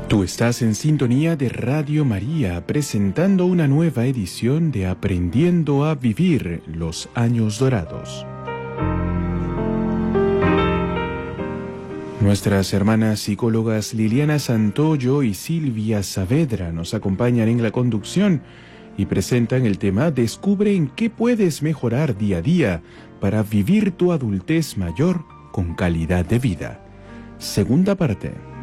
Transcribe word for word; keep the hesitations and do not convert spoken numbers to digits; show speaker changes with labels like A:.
A: Tú estás en sintonía de Radio María, presentando una nueva edición de Aprendiendo a Vivir los Años Dorados. Nuestras hermanas psicólogas Liliana Santoyo y Silvia Saavedra nos acompañan en la conducción y presentan el tema Descubre en qué puedes mejorar día a día para vivir tu adultez mayor con calidad de vida. Segunda parte.